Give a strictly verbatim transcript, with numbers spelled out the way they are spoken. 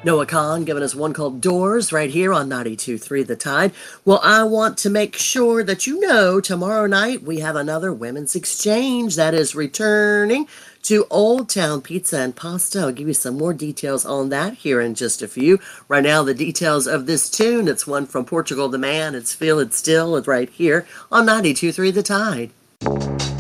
Noah Kahn giving us one called Doors right here on ninety-two point three The Tide. Well, I want to make sure that you know tomorrow night we have another Women's Exchange that is returning to Old Town Pizza and Pasta. I'll give you some more details on that here in just a few. Right now, the details of this tune, it's one from Portugal the Man. It's Feel It Still. It's right here on ninety-two point three The Tide.